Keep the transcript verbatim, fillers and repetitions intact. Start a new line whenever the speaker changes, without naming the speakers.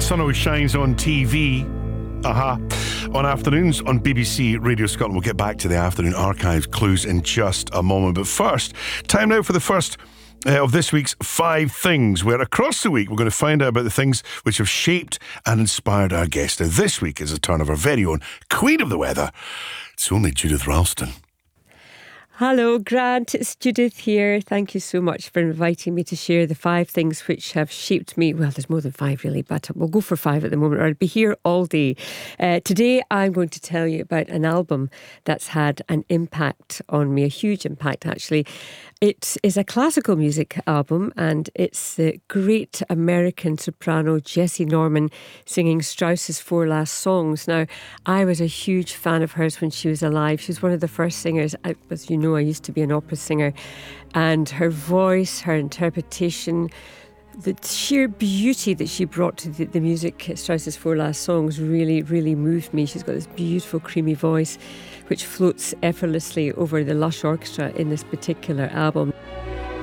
sun always shines on T V. Aha. Uh-huh. On afternoons on B B C Radio Scotland. We'll get back to the afternoon archives clues in just a moment. But first, time now for the first uh, of this week's Five Things, where across the week we're going to find out about the things which have shaped and inspired our guest. Now, this week is a turn of our very own Queen of the Weather. It's only Judith Ralston.
Hello, Grant. It's Judith here. Thank you so much for inviting me to share the five things which have shaped me. Well, there's more than five, really, but we'll go for five at the moment, or I'll be here all day. Uh, today, I'm going to tell you about an album that's had an impact on me, a huge impact, actually. It is a classical music album, and it's the great American soprano Jessie Norman singing Strauss's Four Last Songs. Now, I was a huge fan of hers when she was alive. She was one of the first singers. I, as you know, I used to be an opera singer, and her voice, her interpretation, the sheer beauty that she brought to the, the music, Strauss's Four Last Songs, really, really moved me. She's got this beautiful, creamy voice which floats effortlessly over the lush orchestra in this particular album.